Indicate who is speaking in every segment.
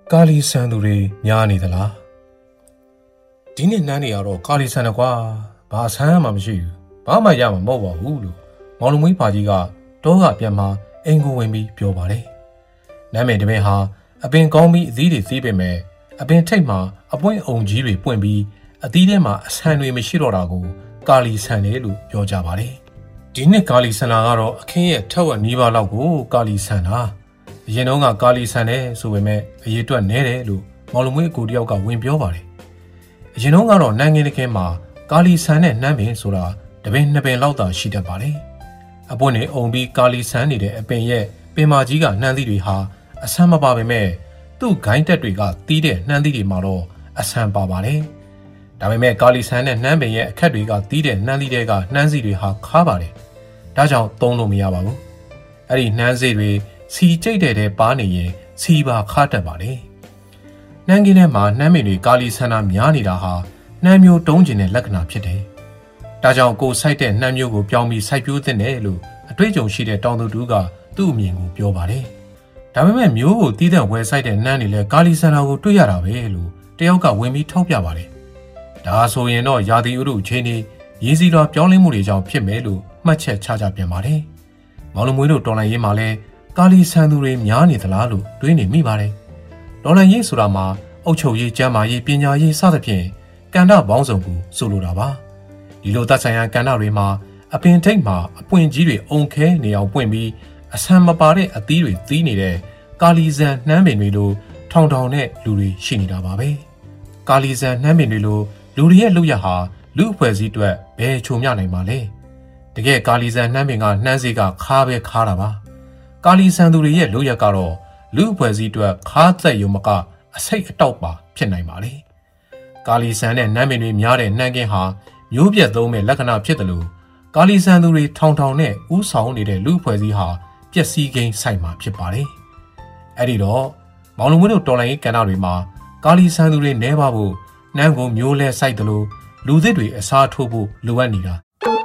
Speaker 1: ကာလီဆန်သူတွေညားနေသလားဒီနေ့နန်းနေရတော့ကာလီဆန်တော့ကွာဘာဆန်းမှမရှိဘူးဘာမှရမှာမဟုတ်ပါဘူးလို့မောင်လူမွေးပါကြီးကတော့ကပြန်မှအင်ကိုဝင်ပြီးပြောပါတယ်နန်းမေတပင်ဟာအပင်ကောင်းပြီးအသီးတွေသေးပေမဲ့အပင်ထိတ်မှာအပွင့်အုံကြီးတွေပွင့်ပြီးအသီးထဲမှာအဆန်တွေမရှိတော့တာကိုကာလီဆန်တယ်လို့ပြောကြပါတယ်ဒီနှစ်ကာလီဆန်လာကတော့အခင်းရဲ့ထက်ဝက်နီးပါးလောက်ကိုကာလီဆန်တာအရင်တုန်းကကာလီဆန်တယ်ဆိုပေမဲ့အရေးအတွက်နဲတယ်လို့မောင်လူမွေးအကိုတယောက်ကဝင်ပြောပါတယ်အရင်တုန်းကတော့နန်းငင်းတစ်ခင်းမှာကာလီဆန်နဲ့နှမ်းပင်ဆိုတာတပင်နှစ်ပင်လောက်သာရှိတတ်ပါတယ်အပွင့်နေအုံပြီးကာလီဆန်နေတဲ့အပင်ရဲ့ပင်မာကြီးကနှမ်းသီးတွေဟာအဆန်မပါပေမဲ့သူ့ဂိုင်းတက်တွေကတီးတဲ့နှမ်းသီးတွေမှာတော့အဆန်ပါပါတယ်ဒါပေမဲ့ကာလီဆန်နဲ့နှမ်းပင်ရဲ့အခက်တွေကတီးတဲ့နှမ်းသီးတွေကနှမ်းစီတွေဟာခါပါတယ်ဒါကြောင့်သုံးလို့မရပါဘူးအဲ့ဒီနှမ်းစီတွေစီကျိတ်တဲ့ပါနေရင်စီပါခါတတ်ပါတယ်နှမ်းကင်းထဲမှာနှမ်းပင်တွေကာလီဆန်တာများနေတာဟာနှမ်းမျိုးတုံးကျင်တဲ့လက္ခဏာဖြစ်တယ်ဒါကြောင့်ကိုစိုက်တဲ့နှမ်းမျိုးကိုပြောင်းပြီးစိုက်ပျိုးသင့်တယ်လို့အတွေ့အကြုံရှိတဲ့တောင်သူတူကသူ့အမြင်ကိုပြောပါတယ်ဒါပေမဲ့မျိုးကိုတီးတဲ့ဝယ်စိုက်တဲ့နှမ်းတွေလည်းကာလီဆန်တာကိုတွေ့ရတာပဲလို့တယောက်ကဝင်ပြီးထောက်ပြပါတယ်ဒါဆိုရင်တော့ရာသီဥတုချင်းနေရည်စည်တော်ပြောင်းလဲမှုတွေကြောင့်ဖြစ်မယ်လို့မှတ်ချက်ချကြပြန်ပါတယ်မောင်လူမွေးတို့တော်လိုင်းရေးမှာလဲကာလီဆန်သူတွေများနေသလားလို့တွေးနေမိပါတယ်တော်လိုင်းရေးဆိုတာမှာအုပ်ချုပ်ရေးကျန်းမာရေးပညာရေးစသဖြင့်ကဏ္ဍပေါင်းစုံကိုဆိုလိုတာပါဒီလိုသက်ဆိုင်ရာကဏ္ဍတွေမှာအပင်ထိတ်မှာအပွင့်ကြီးတွေအုံခဲနေအောင်ပွင့်ပြီးအဆန်မပါတဲ့အသီးတွေသီးနေတဲ့ကာလီဆန်နှမ်းပင်တွေလိုထောင်ထောင်နဲ့လူတွေရှိနေတာပါပဲကာလီဆန်နှမ်းပင်တွေလိုလူတွေရဲ့လုပ်ရဟာလူအဖွဲ့အစည်းအတွက်ဘယ်ချုံမြနိုင်ပါလဲတကယ်ကာလီဆန်နှမ်းပင်ကနှမ်းစေးကခါပဲခါတာပါကာလီဆန်သူတွေရဲ့လုပ်ရကတော့လူအဖွဲ့အစည်းအတွက်ခါသက်ရုံမကအစိတ်အတောက်ပါဖြစ်နိုင်ပါလေကာလီဆန်နဲ့နှမ်းပင်တွေများတဲ့နှမ်းကင်းဟာမျိုးပြတ်သုံးမဲ့လက္ခဏာဖြစ်တယ်လို့ကာလီဆန်သူတွေထောင်ထောင်နဲ့ဥဆောင်နေတဲ့လူအဖွဲ့အစည်းဟာပျက်စီးကိန်းဆိုင်မှာဖြစ်ပါတယ်အဲ့ဒီတော့မောင်လူမွေးတို့တော်လိုင်းရေးကဏ္ဍတွေမှာကာလီဆန်သူတွေနဲပါဖို့နှမ်းကိုမျိုးလဲစိုက်တယ်လို့လူသစ်တွေအစားထိုးဖို့လိုအပ်နေတာ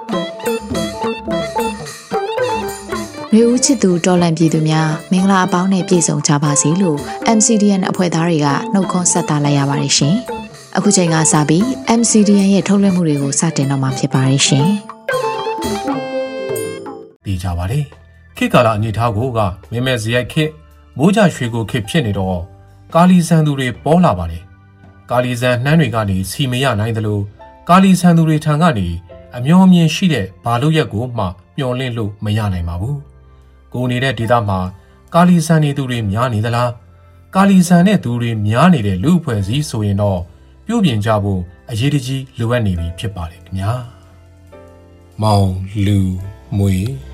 Speaker 2: ရေဦးချစ်သူတော်လန့်ပြည်သူများမင်္ဂလာအပေါင်းနဲ့ပြည့်စုံကြပါစေလို့ MCDN အဖွဲ့သားတွေကနှုတ်ခွန်းဆက်သလိုက်ရပါတယ်ရှင်။အခုချိန်ကစပြီး MCDN ရဲ့ထုတ်လွှင့်မှုတွေကိုစတင်တော့မှာဖြစ်ပါတယ်ရှင်
Speaker 1: ။သိကြပါလေ။ခေတ်ကာလအနေထားကိုကမင်းမဲ့ဇရိုက်ခေတ်မိုးကြရွှေကိုခေတ်ဖြစ်နေတော့ကာလီဆန်သူတွေပေါ်လာပါတယ်။ကာလီဆန်နှမ်းတွေကနေစီမရနိုင်တယ်လို့ကာလီဆန်သူတွေထံကနေအမျော်မြင်ရှိတဲ့ဘာလို့ရက်ကိုမှမျော်လင့်လို့မရနိုင်ပါဘူး။ကိုနေတဲ့ဒေသမှာကာလီဆန်နေသူတွေများနေသလားကာလီဆန်တဲ့သူတွေများနေတဲ့လူအဖွဲ့အစည်းဆိုရင်တော့ပြုပြင်ကြဖို့အရေးတကြီးလိုအပ်နေပြီဖြစ်ပါတယ်ခင်ဗျာမောင်လူမွေ